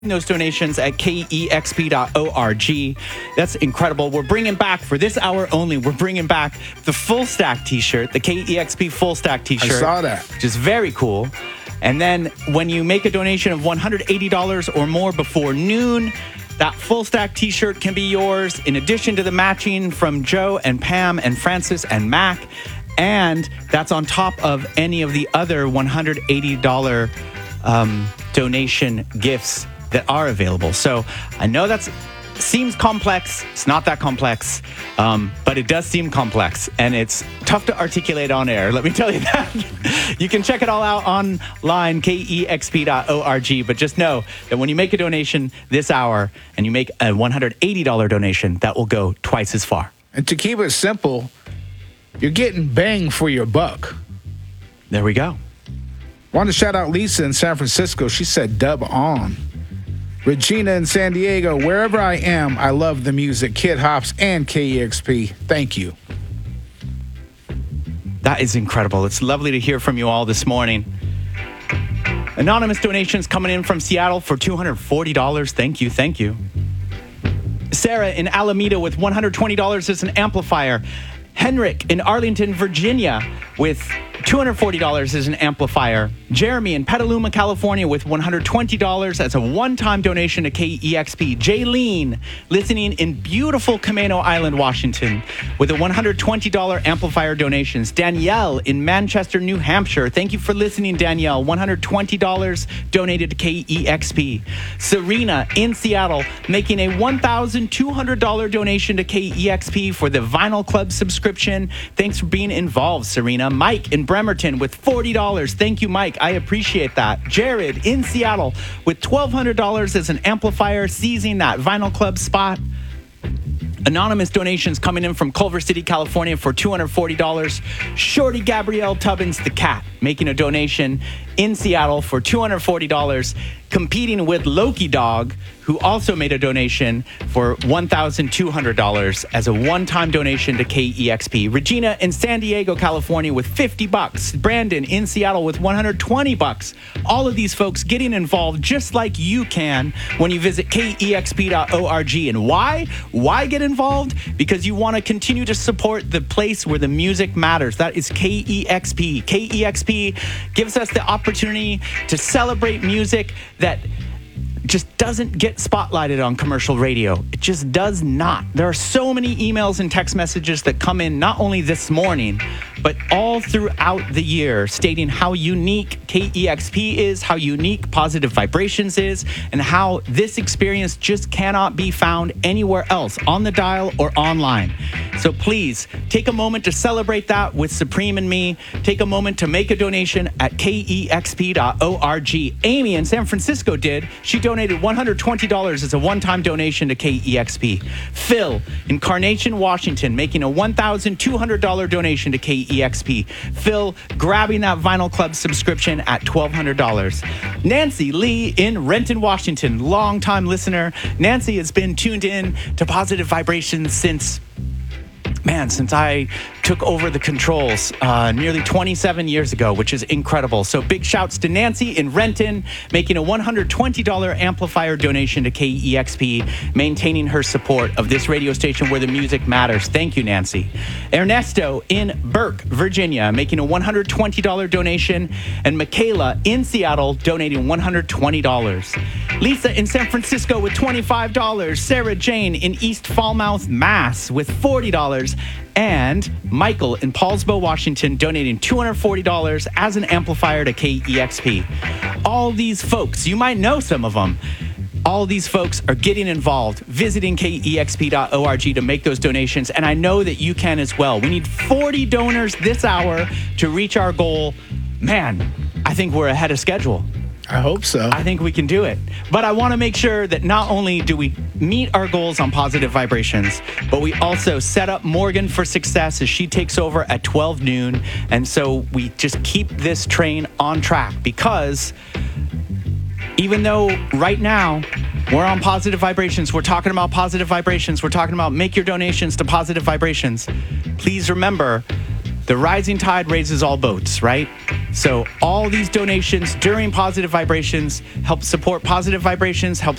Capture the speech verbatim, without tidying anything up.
those donations at K E X P dot org. That's incredible. We're bringing back, for this hour only, we're bringing back the Full Stack t-shirt, the K E X P Full Stack t-shirt. I saw that. Which is very cool. And then when you make a donation of one hundred eighty dollars or more before noon, that Full Stack t-shirt can be yours, in addition to the matching from Joe and Pam and Francis and Mac. And that's on top of any of the other one hundred eighty dollars um, donation gifts that are available. So I know that seems complex. It's not that complex, um, but it does seem complex, and it's tough to articulate on air. Let me tell you that. You can check it all out online, K E X P dot org, but just know that when you make a donation this hour and you make a one hundred eighty dollars donation, that will go twice as far. And to keep it simple, you're getting bang for your buck. There we go. Want to shout out Lisa in San Francisco. She said dub on. Regina in San Diego, wherever I am, I love the music, Kid Hops and K E X P. Thank you. That is incredible. It's lovely to hear from you all this morning. Anonymous donations coming in from Seattle for two hundred forty dollars. Thank you, thank you. Sarah in Alameda with one hundred twenty dollars as an amplifier. Henrik in Arlington, Virginia with two hundred forty dollars as an amplifier. Jeremy in Petaluma, California with one hundred twenty dollars as a one-time donation to K E X P. Jaylene, listening in beautiful Camano Island, Washington with a one hundred twenty dollars amplifier donations. Danielle in Manchester, New Hampshire. Thank you for listening, Danielle. one hundred twenty dollars donated to K E X P. Serena in Seattle making a one thousand two hundred dollars donation to K E X P for the Vinyl Club subscription. Thanks for being involved, Serena. Mike in Bremerton with forty dollars. Thank you, Mike. I appreciate that. Jared in Seattle with twelve hundred dollars as an amplifier, seizing that Vinyl Club spot. Anonymous donations coming in from Culver City, California for two hundred forty dollars. Shorty Gabrielle Tubbins, the cat, making a donation in Seattle for two hundred forty dollars, competing with Loki Dog, who also made a donation for one thousand two hundred dollars as a one-time donation to K E X P. Regina in San Diego, California with fifty bucks. Brandon in Seattle with one hundred twenty bucks. All of these folks getting involved just like you can when you visit K E X P dot org. And why? Why get involved? Because you want to continue to support the place where the music matters. That is K E X P. K E X P gives us the opportunity to celebrate music that just doesn't get spotlighted on commercial radio. It just does not. There are so many emails and text messages that come in, not only this morning, but all throughout the year, stating how unique K E X P is, how unique Positive Vibrations is, and how this experience just cannot be found anywhere else on the dial or online. So please take a moment to celebrate that with Supreme and me. Take a moment to make a donation at K E X P dot org. Amy in San Francisco did. She donated one hundred twenty dollars as a one-time donation to K E X P. Phil in Carnation, Washington, making a one thousand two hundred dollars donation to K E X P. Phil grabbing that Vinyl Club subscription at twelve hundred dollars. Nancy Lee in Renton, Washington, longtime listener. Nancy has been tuned in to Positive Vibrations since Man, since I took over the controls uh, nearly twenty-seven years ago, which is incredible. So big shouts to Nancy in Renton, making a one hundred twenty dollars amplifier donation to K E X P, maintaining her support of this radio station where the music matters. Thank you, Nancy. Ernesto in Burke, Virginia, making a one hundred twenty dollars donation, and Michaela in Seattle donating one hundred twenty dollars. Lisa in San Francisco with twenty-five dollars. Sarah Jane in East Falmouth, Mass with forty dollars. And Michael in Paulsbo, Washington, donating two hundred forty dollars as an amplifier to K E X P. All these folks, you might know some of them, all these folks are getting involved, visiting K E X P dot org to make those donations, and I know that you can as well. We need forty donors this hour to reach our goal. Man, I think we're ahead of schedule. I hope so. I think we can do it. But I want to make sure that not only do we meet our goals on Positive Vibrations, but we also set up Morgan for success as she takes over at twelve noon. And so we just keep this train on track, because even though right now we're on Positive Vibrations, we're talking about Positive Vibrations, we're talking about make your donations to Positive Vibrations, please remember The rising tide raises all boats, right? So all these donations during Positive Vibrations help support Positive Vibrations, help